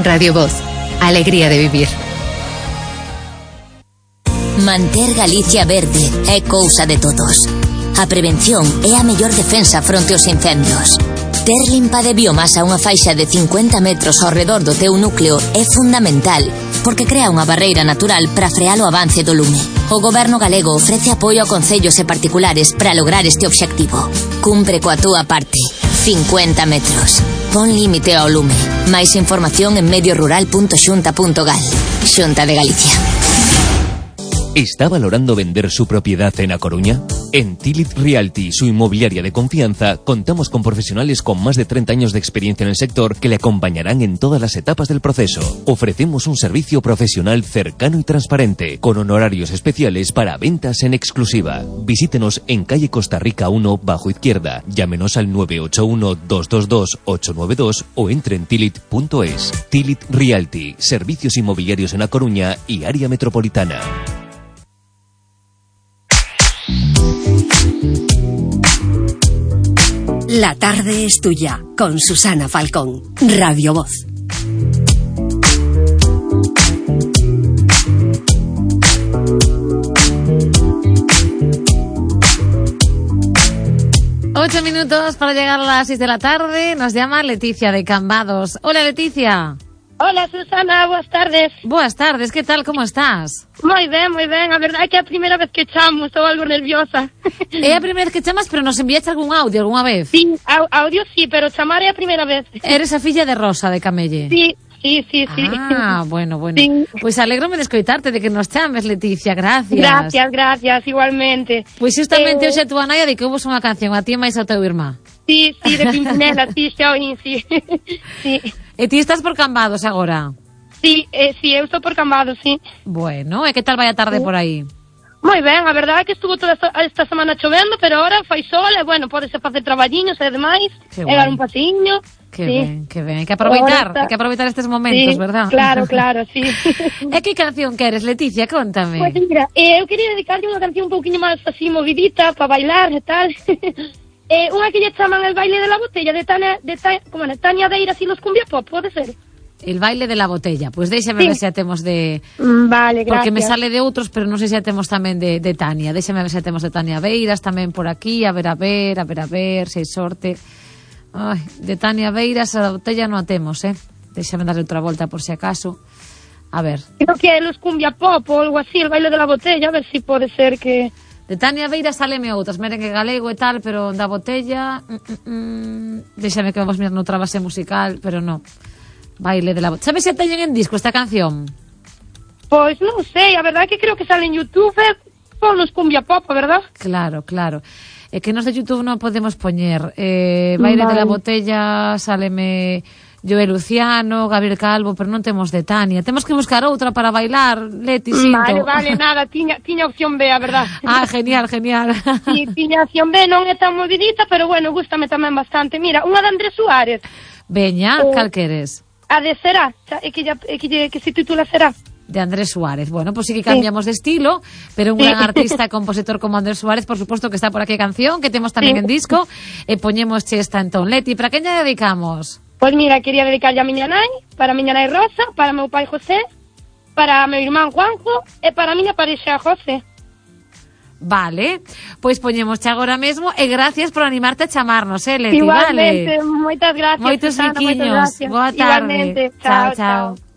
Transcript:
Radio Voz. Alegría de vivir. Manter Galicia verde é cousa de todos. A prevención é a mellor defensa fronte aos incendios. Ter limpa de biomasa unha faixa de 50 metros ao redor do teu núcleo é fundamental, porque crea unha barreira natural para frear o avance do lume. O Goberno galego ofrece apoio a concellos e particulares para lograr este obxectivo. Cumpre coa túa parte. 50 metros. Pon límite ao lume. Máis información en mediorural.xunta.gal. Xunta de Galicia. ¿Está valorando vender su propiedad en A Coruña? En Tilit Realty, su inmobiliaria de confianza, contamos con profesionales con más de 30 años de experiencia en el sector que le acompañarán en todas las etapas del proceso. Ofrecemos un servicio profesional cercano y transparente, con honorarios especiales para ventas en exclusiva. Visítenos en calle Costa Rica 1, bajo izquierda. Llámenos al 981-222-892 o entre en tilit.es. Tilit Realty, servicios inmobiliarios en A Coruña y área metropolitana. La tarde es tuya, con Susana Falcón, Radio Voz. Ocho minutos para llegar a las 6 de la tarde. Nos llama Leticia de Cambados. Hola, Leticia. Hola, Susana, boas tardes. Boas tardes, que tal, como estás? Moi ben, a verdade é que é a primeira vez que chamo, estou algo nerviosa. É a primeira vez que chamas, pero nos enviaste algún audio algunha vez? Sí, audio sí, pero chamar é a primeira vez. Eres a filla de Rosa de Camelle? Sí. Ah, bueno. Sí. Pois alégrome de escoitarte, de que nos chames, Leticia, gracias. Gracias, igualmente. Pois justamente hoxe a túa naia de que houve unha canción a ti máis ao teu irmá. Sí, de Pimpinela, sí, xa oín, sí. Sí. E ti estás por Cambados agora? Sí, eu estou por Cambados, sí. Bueno, e que tal vai a tarde por aí? Moi ben, a verdade é que estuvo toda esta semana chovendo, pero ahora fai sol e, bueno, podese facer traballiños e demais, e dar un pasiño. Que ben, hai que aproveitar estes momentos, sí, verdad? Claro, sí. E que canción queres, Leticia? Contame. Pois mira, eu quería dedicarlle unha canción un pouquiño máis así movidita, para bailar e tal. Unha que lle chaman El baile de la botella, de Tania Beiras y los cumbia pop, pode ser? El baile de la botella, pois déxame ver se a temos de... Vale, gracias. Porque me sale de outros, pero non sei se a temos tamén de Tania. Déxame ver se a temos de Tania Beiras tamén por aquí, a ver, se hai sorte. Ai, de Tania Beiras a botella non a temos, Déxame darle outra volta por si acaso. A ver. Creo que é los cumbia pop ou algo así, el baile de la botella, a ver se pode ser que... De Tania Beiras saleme outras, merengue galego e tal, pero da botella... Déxame que vamos mirar noutra base musical, pero non. Baile de la botella. Sabes se teñen en disco esta canción? Pois non sei, a verdade é que creo que sale en YouTube, ponos cumbia pop, a verdad? Claro. É que nos de YouTube non podemos poñer. Baile de la botella, saleme... Joel Luciano, Gabriel Calvo, pero non temos de Tania. Temos que buscar outra para bailar, Leti, sinto. Vale, nada, tiña opción B, a verdad. Ah, genial. Sí, tiña opción B, non é tan movidita, pero bueno, gústame tamén bastante. Mira, unha de Andrés Suárez. Veña, cal queres? A de Será, que se titula Será. De Andrés Suárez. Bueno, pues sí que cambiamos de estilo, pero un gran artista e compositor como Andrés Suárez, por suposto que está por aquí a canción, que temos tamén en disco, e poñemosche esta entón. Leti, para quen lle dedicamos? Pois mira, quería dedicarlle a miña nai, para a miña nai Rosa, para meu pai José, para meu irmán Juanjo e para a miña parexa José. Vale, pois poñemosche agora mesmo e gracias por animarte a chamarnos, Leti, igualmente, vale? Moitas gracias. Moitos biquiños. Boa tarde. Igualmente, chao.